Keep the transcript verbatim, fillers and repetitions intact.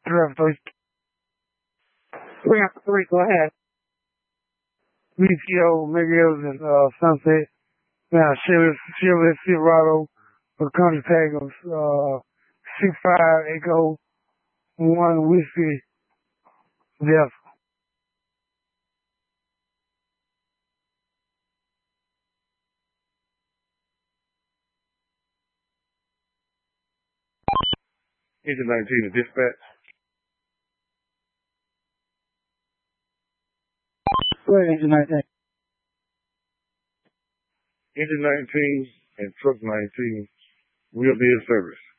Three, three, three, three, go ahead. V T O, maybe it was in uh, Sunset. Now, Chevy, Chevy Silverado, with a country tag of uh, six five Echo, one Whiskey, Delta. Engine nineteen to dispatch. Go ahead, Engine nineteen. Engine nineteen and Truck nineteen will be in service.